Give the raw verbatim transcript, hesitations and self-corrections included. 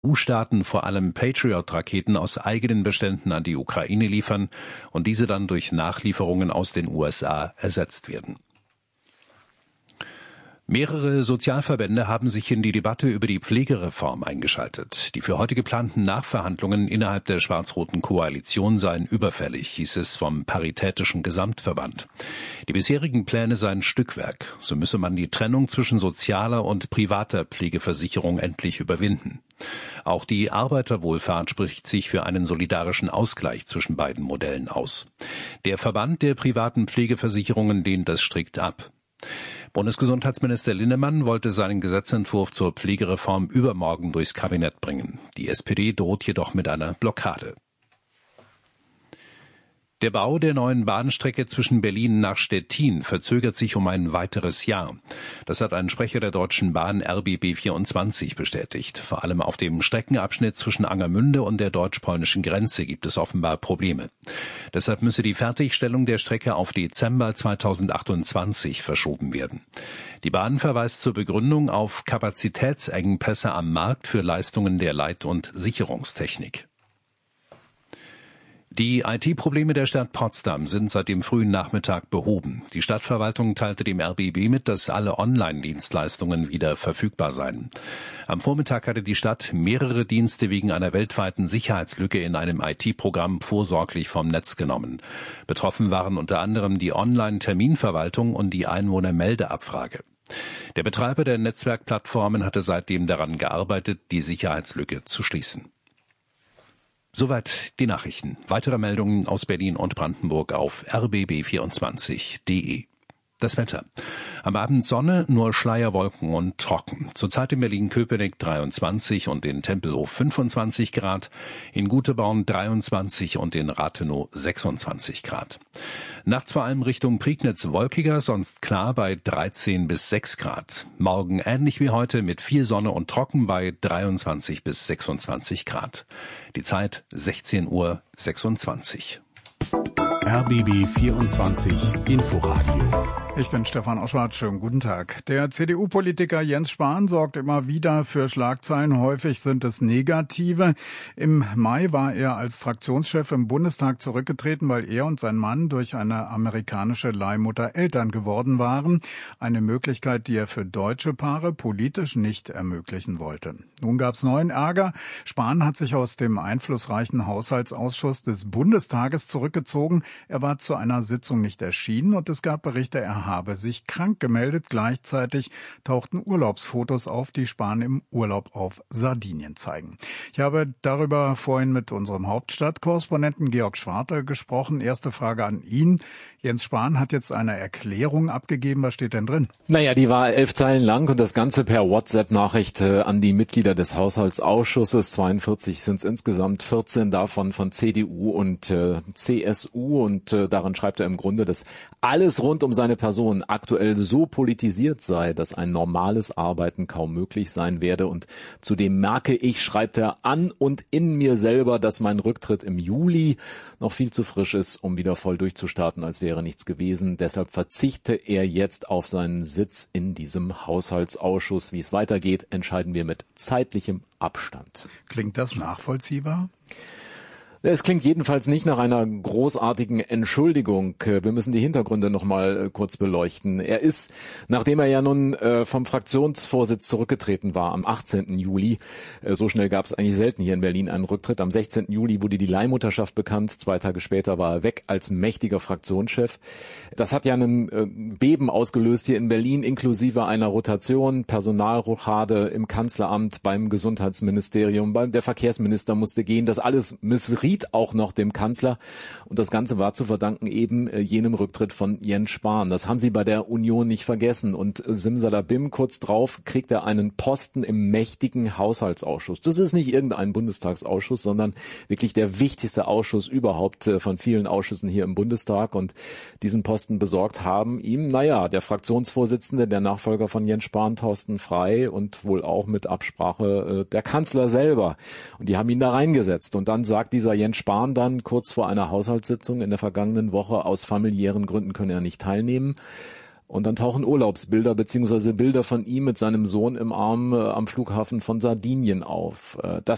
E U-Staaten vor allem Patriot-Raketen aus eigenen Beständen an die Ukraine liefern und diese dann durch Nachlieferungen aus den U S A ersetzt werden. Mehrere Sozialverbände haben sich in die Debatte über die Pflegereform eingeschaltet. Die für heute geplanten Nachverhandlungen innerhalb der schwarz-roten Koalition seien überfällig, hieß es vom Paritätischen Gesamtverband. Die bisherigen Pläne seien Stückwerk. So müsse man die Trennung zwischen sozialer und privater Pflegeversicherung endlich überwinden. Auch die Arbeiterwohlfahrt spricht sich für einen solidarischen Ausgleich zwischen beiden Modellen aus. Der Verband der privaten Pflegeversicherungen lehnt das strikt ab. Bundesgesundheitsminister Linnemann wollte seinen Gesetzentwurf zur Pflegereform übermorgen durchs Kabinett bringen. Die S P D droht jedoch mit einer Blockade. Der Bau der neuen Bahnstrecke zwischen Berlin nach Stettin verzögert sich um ein weiteres Jahr. Das hat ein Sprecher der Deutschen Bahn R B B vierundzwanzig bestätigt. Vor allem auf dem Streckenabschnitt zwischen Angermünde und der deutsch-polnischen Grenze gibt es offenbar Probleme. Deshalb müsse die Fertigstellung der Strecke auf Dezember zweitausendachtundzwanzig verschoben werden. Die Bahn verweist zur Begründung auf Kapazitätsengpässe am Markt für Leistungen der Leit- und Sicherungstechnik. Die I T-Probleme der Stadt Potsdam sind seit dem frühen Nachmittag behoben. Die Stadtverwaltung teilte dem R B B mit, dass alle Online-Dienstleistungen wieder verfügbar seien. Am Vormittag hatte die Stadt mehrere Dienste wegen einer weltweiten Sicherheitslücke in einem I T-Programm vorsorglich vom Netz genommen. Betroffen waren unter anderem die Online-Terminverwaltung und die Einwohnermeldeabfrage. Der Betreiber der Netzwerkplattformen hatte seitdem daran gearbeitet, die Sicherheitslücke zu schließen. Soweit die Nachrichten. Weitere Meldungen aus Berlin und Brandenburg auf r b b vierundzwanzig punkt d e. Das Wetter. Am Abend Sonne, nur Schleierwolken und trocken. Zurzeit in Berlin-Köpenick dreiundzwanzig und in Tempelhof fünfundzwanzig Grad, in Guteborn dreiundzwanzig und in Rathenow sechsundzwanzig Grad. Nachts vor allem Richtung Prignitz wolkiger, sonst klar bei dreizehn bis sechs Grad. Morgen ähnlich wie heute mit viel Sonne und trocken bei dreiundzwanzig bis sechsundzwanzig Grad. Die Zeit sechzehn Uhr sechsundzwanzig. R B B vierundzwanzig Inforadio. Ich bin Stefan Oschwart, schönen guten Tag. Der C D U-Politiker Jens Spahn sorgt immer wieder für Schlagzeilen. Häufig sind es negative. Im Mai war er als Fraktionschef im Bundestag zurückgetreten, weil er und sein Mann durch eine amerikanische Leihmutter Eltern geworden waren. Eine Möglichkeit, die er für deutsche Paare politisch nicht ermöglichen wollte. Nun gab es neuen Ärger. Spahn hat sich aus dem einflussreichen Haushaltsausschuss des Bundestages zurückgezogen. Er war zu einer Sitzung nicht erschienen und es gab Berichte, er habe sich krank gemeldet. Gleichzeitig tauchten Urlaubsfotos auf, die Spahn im Urlaub auf Sardinien zeigen. Ich habe darüber vorhin mit unserem Hauptstadtkorrespondenten Georg Schwarte gesprochen. Erste Frage an ihn. Jens Spahn hat jetzt eine Erklärung abgegeben. Was steht denn drin? Naja, die war elf Zeilen lang und das Ganze per WhatsApp-Nachricht äh, an die Mitglieder des Haushaltsausschusses. zweiundvierzig sind es insgesamt, vierzehn davon von C D U und äh, C S U. Und äh, daran schreibt er im Grunde, dass alles rund um seine Person aktuell so politisiert sei, dass ein normales Arbeiten kaum möglich sein werde. Und zudem merke ich, schreibt er, an und in mir selber, dass mein Rücktritt im Juli noch viel zu frisch ist, um wieder voll durchzustarten, als wäre nichts gewesen. Deshalb verzichte er jetzt auf seinen Sitz in diesem Haushaltsausschuss. Wie es weitergeht, entscheiden wir mit zeitlichem Abstand. Klingt das nachvollziehbar? Es klingt jedenfalls nicht nach einer großartigen Entschuldigung. Wir müssen die Hintergründe noch mal kurz beleuchten. Er ist, nachdem er ja nun vom Fraktionsvorsitz zurückgetreten war am achtzehnten Juli, so schnell gab es eigentlich selten hier in Berlin einen Rücktritt. Am sechzehnten Juli wurde die Leihmutterschaft bekannt. Zwei Tage später war er weg als mächtiger Fraktionschef. Das hat ja einen Beben ausgelöst hier in Berlin, inklusive einer Rotation, Personalrochade im Kanzleramt, beim Gesundheitsministerium, beim der Verkehrsminister musste gehen. Das alles missriet auch noch dem Kanzler. Und das Ganze war zu verdanken eben äh, jenem Rücktritt von Jens Spahn. Das haben sie bei der Union nicht vergessen. Und äh, simsalabim, kurz drauf, kriegt er einen Posten im mächtigen Haushaltsausschuss. Das ist nicht irgendein Bundestagsausschuss, sondern wirklich der wichtigste Ausschuss überhaupt äh, von vielen Ausschüssen hier im Bundestag. Und diesen Posten besorgt haben ihm, naja, der Fraktionsvorsitzende, der Nachfolger von Jens Spahn, Thorsten Frey, und wohl auch mit Absprache äh, der Kanzler selber. Und die haben ihn da reingesetzt. Und dann sagt dieser Jens Spahn dann kurz vor einer Haushaltssitzung in der vergangenen Woche, aus familiären Gründen könne er nicht teilnehmen. Und dann tauchen Urlaubsbilder bzw. Bilder von ihm mit seinem Sohn im Arm äh, am Flughafen von Sardinien auf. Äh, das